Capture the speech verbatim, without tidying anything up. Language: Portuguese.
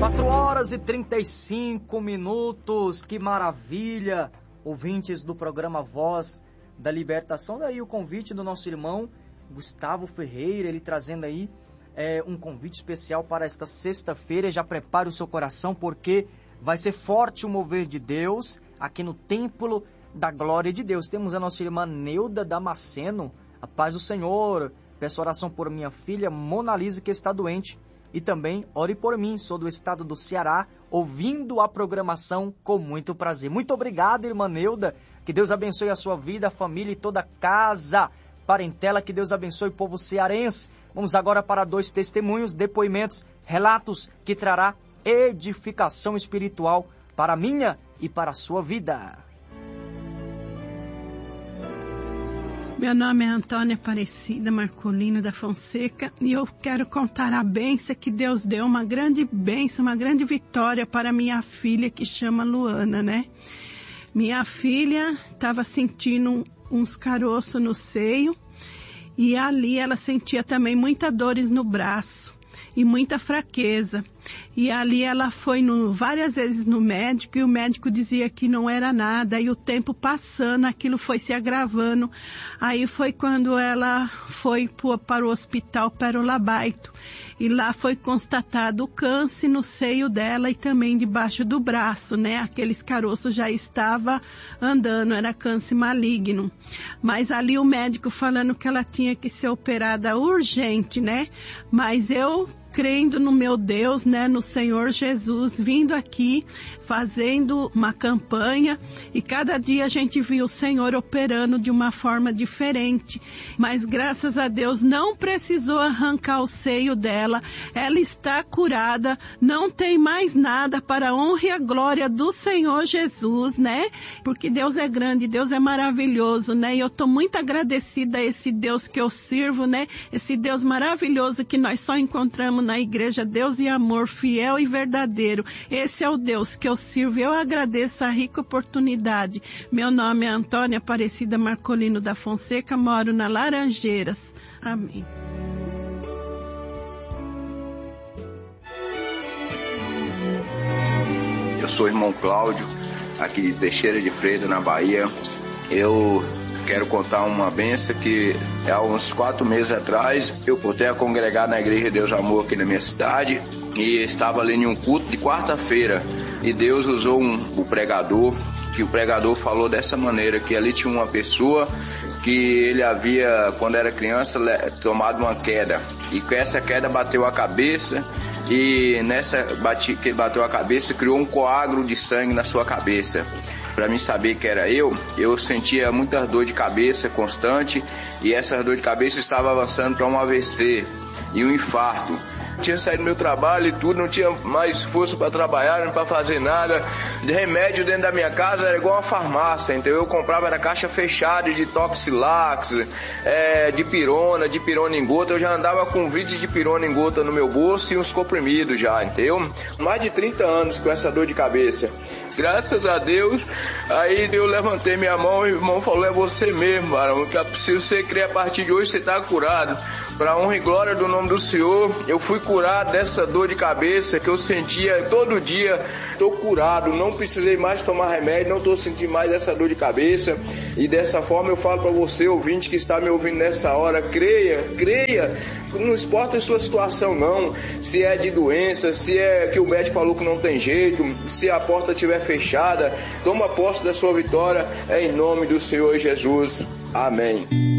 quatro horas e trinta e cinco minutos, que maravilha! Ouvintes do programa Voz da Libertação, daí o convite do nosso irmão Gustavo Ferreira, ele trazendo aí é, um convite especial para esta sexta-feira. Já prepare o seu coração, porque vai ser forte o mover de Deus aqui no Templo da Glória de Deus. Temos a nossa irmã Neuda Damasceno, a paz do Senhor. Peço oração por minha filha Monalisa, que está doente. E também ore por mim, sou do estado do Ceará, ouvindo a programação com muito prazer. Muito obrigado, irmã Neuda. Que Deus abençoe a sua vida, a família e toda a casa, parentela. Que Deus abençoe o povo cearense. Vamos agora para dois testemunhos, depoimentos, relatos que trará edificação espiritual para a minha e para a sua vida. Meu nome é Antônia Aparecida Marcolino da Fonseca e eu quero contar a bênção que Deus deu, uma grande bênção, uma grande vitória para minha filha, que chama Luana, né? Minha filha estava sentindo uns caroços no seio e ali ela sentia também muitas dores no braço e muita fraqueza. E ali ela foi no, várias vezes no médico e o médico dizia que não era nada. E o tempo passando, aquilo foi se agravando. Aí foi quando ela foi para o hospital Pérola Baito. E lá foi constatado o câncer no seio dela e também debaixo do braço, né? Aqueles caroços já estavam andando, era câncer maligno. Mas ali o médico falando que ela tinha que ser operada urgente, né? Mas eu, crendo no meu Deus, né, no Senhor Jesus, vindo aqui, fazendo uma campanha, e cada dia a gente viu o Senhor operando de uma forma diferente, mas graças a Deus não precisou arrancar o seio dela, ela está curada, não tem mais nada, para a honra e a glória do Senhor Jesus, né, porque Deus é grande, Deus é maravilhoso, né, e eu estou muito agradecida a esse Deus que eu sirvo, né, esse Deus maravilhoso que nós só encontramos na igreja, Deus e amor, fiel e verdadeiro. Esse é o Deus que eu sirvo. Eu agradeço a rica oportunidade. Meu nome é Antônia Aparecida Marcolino da Fonseca, moro na Laranjeiras. Amém. Eu sou o irmão Cláudio, aqui de Teixeira de Freitas, na Bahia. Eu quero contar uma benção que há uns quatro meses atrás eu voltei a congregar na Igreja Deus Amor aqui na minha cidade e estava ali em um culto de quarta-feira e Deus usou um, o pregador, que o pregador falou dessa maneira, que ali tinha uma pessoa que ele havia, quando era criança, tomado uma queda e com essa queda bateu a cabeça e nessa bate, que ele bateu a cabeça criou um coágulo de sangue na sua cabeça. Para mim saber que era eu, eu sentia muita dor de cabeça constante e essa dor de cabeça estava avançando para um A V C e um infarto. Tinha saído do meu trabalho e tudo, não tinha mais força para trabalhar, nem para fazer nada. De remédio dentro da minha casa era igual uma farmácia, então eu comprava era caixa fechada de Toxilax, é, de pirona, de pirona em gota. Eu já andava com vídeo de pirona em gota no meu bolso e uns comprimidos já, entendeu? Mais de trinta anos com essa dor de cabeça. Graças a Deus, aí eu levantei minha mão e o irmão falou, é você mesmo, varão, que se você crer a partir de hoje você está curado. Para honra e glória do nome do Senhor, eu fui curado dessa dor de cabeça que eu sentia todo dia. Estou curado, não precisei mais tomar remédio, não estou sentindo mais essa dor de cabeça. E dessa forma eu falo para você, ouvinte que está me ouvindo nessa hora, creia, creia. Não importa a sua situação não, se é de doença, se é que o médico falou que não tem jeito, se a porta estiver fechada, toma posse da sua vitória, é em nome do Senhor Jesus. Amém.